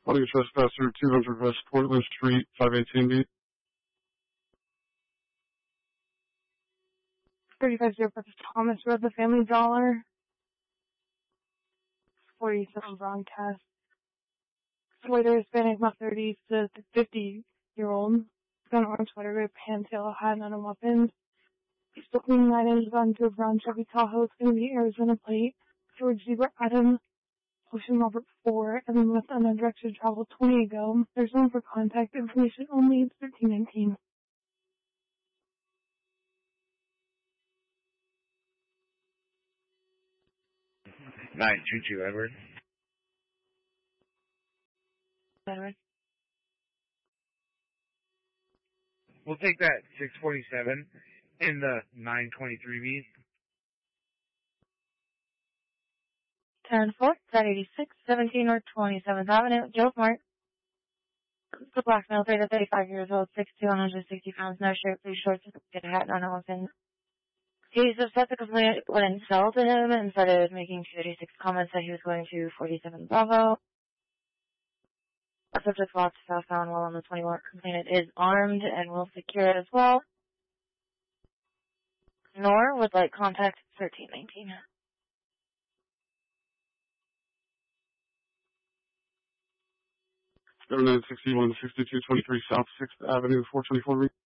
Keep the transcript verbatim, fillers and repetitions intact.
Holding a trespasser, two hundred West Portland Street, five eighteen B. thirty-five zero Purpose Thomas Road, the Family Dollar. forty-seven broadcast. Sweater, Hispanic, male thirties to fifty-year-old. Gun, orange sweater, red pants, yellow hat, none of weapons. He's looking nine inches onto a brown Chevy Tahoe. It's going to be Arizona plate. George Zebra Adam, Ocean Robert four, and then with undirected travel twenty ago. There's room for contact information only. It's thirteen nineteen. nine two two, Edward. Edward. We'll take that six forty-seven in the nine twenty-three B. ten four, ten eighty-six, seventeen North twenty-seventh Avenue, Joe Smart. The black male, thirty to thirty-five years old, six two, one hundred sixty pounds, no shirt, blue shorts, get a hat, no elephant. He's upset the complainant wouldn't sell to him and started making thirty-six comments that he was going to forty-seven Bravo. A subject locked southbound while on the twenty-one. Complainant is armed and will secure it as well. Nor would like contact thirteen nineteen. seven nine sixty-one, sixty-two twenty-three South sixth Avenue, four twenty-four B.